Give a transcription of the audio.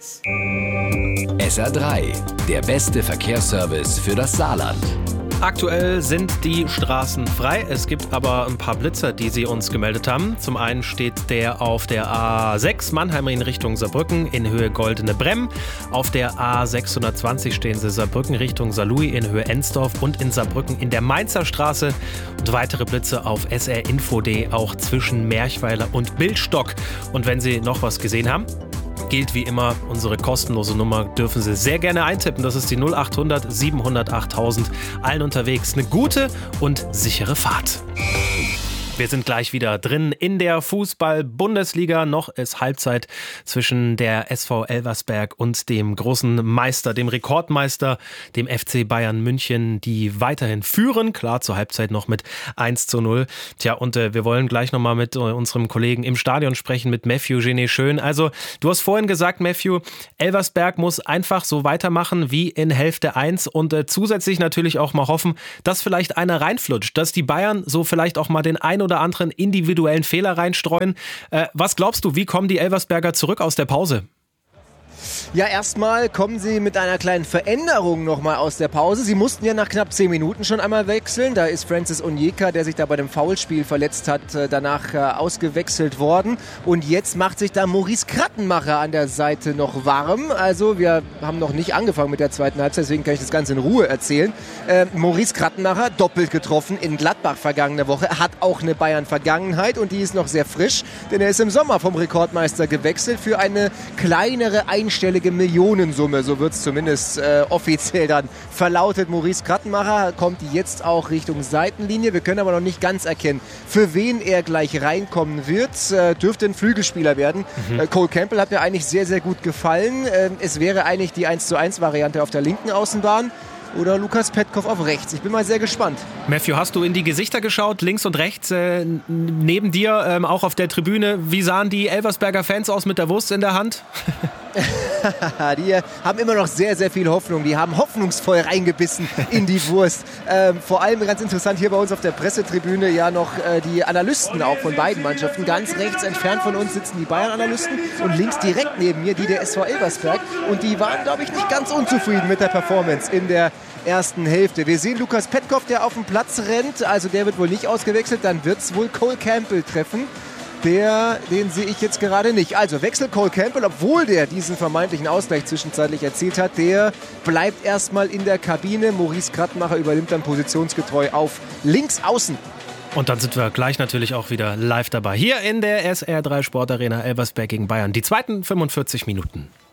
1. SR3, der beste Verkehrsservice für das Saarland. Aktuell sind die Straßen frei. Es gibt aber ein paar Blitzer, die sie uns gemeldet haben. Zum einen steht der auf der A6 Mannheim in Richtung Saarbrücken in Höhe Goldene Bremm. Auf der A620 stehen sie Saarbrücken Richtung Saarlouis in Höhe Ensdorf und in Saarbrücken in der Mainzer Straße. Und weitere Blitze auf srinfo.de auch zwischen Merchweiler und Bildstock. Und wenn Sie noch was gesehen haben, gilt wie immer unsere kostenlose Nummer, dürfen Sie sehr gerne eintippen. Das ist die 0800 700 8000. Allen unterwegs eine gute und sichere Fahrt. Wir sind gleich wieder drin in der Fußball-Bundesliga. Noch ist Halbzeit zwischen der SV Elversberg und dem großen Meister, dem Rekordmeister, dem FC Bayern München, die weiterhin führen. Klar, zur Halbzeit noch mit 1:0. Tja, und wir wollen gleich nochmal mit unserem Kollegen im Stadion sprechen, mit Matthew Genet-Schön. Also, du hast vorhin gesagt, Matthew, Elversberg muss einfach so weitermachen wie in Hälfte 1 und zusätzlich natürlich auch mal hoffen, dass vielleicht einer reinflutscht, dass die Bayern so vielleicht auch mal den ein oder anderen individuellen Fehler reinstreuen. Was glaubst du, wie kommen die Elversberger zurück aus der Pause? Ja, erstmal kommen sie mit einer kleinen Veränderung nochmal aus der Pause. Sie mussten ja nach knapp 10 Minuten schon einmal wechseln. Da ist Francis Onyeka, der sich da bei dem Foulspiel verletzt hat, danach ausgewechselt worden. Und jetzt macht sich da Maurice Krattenmacher an der Seite noch warm. Also wir haben noch nicht angefangen mit der zweiten Halbzeit, deswegen kann ich das Ganze in Ruhe erzählen. Maurice Krattenmacher, doppelt getroffen in Gladbach vergangene Woche, hat auch eine Bayern-Vergangenheit und die ist noch sehr frisch, denn er ist im Sommer vom Rekordmeister gewechselt für eine kleinere einstellige Millionensumme, so wird es zumindest offiziell dann verlautet. Maurice Krattenmacher kommt jetzt auch Richtung Seitenlinie. Wir können aber noch nicht ganz erkennen, für wen er gleich reinkommen wird. Dürfte ein Flügelspieler werden. Cole Campbell hat mir eigentlich sehr, sehr gut gefallen. Es wäre eigentlich die 1:1-Variante auf der linken Außenbahn. Oder Lukas Petkov auf rechts. Ich bin mal sehr gespannt. Matthew, hast du in die Gesichter geschaut, links und rechts, neben dir, auch auf der Tribüne? Wie sahen die Elversberger Fans aus mit der Wurst in der Hand? Die haben immer noch sehr, sehr viel Hoffnung. Die haben hoffnungsvoll reingebissen in die Wurst. Vor allem ganz interessant hier bei uns auf der Pressetribüne ja noch die Analysten auch von beiden Mannschaften. Ganz rechts entfernt von uns sitzen die Bayern-Analysten und links direkt neben mir die der SV Elversberg. Und die waren, glaube ich, nicht ganz unzufrieden mit der Performance in der ersten Hälfte. Wir sehen Lukas Petkov, der auf dem Platz rennt. Also der wird wohl nicht ausgewechselt. Dann wird es wohl Cole Campbell treffen. Den sehe ich jetzt gerade nicht. Also Wechsel Cole Campbell, obwohl der diesen vermeintlichen Ausgleich zwischenzeitlich erzielt hat, der bleibt erstmal in der Kabine. Maurice Krattenmacher übernimmt dann positionsgetreu auf links außen. Und dann sind wir gleich natürlich auch wieder live dabei. Hier in der SR3 Sportarena Elversberg gegen Bayern. Die zweiten 45 Minuten.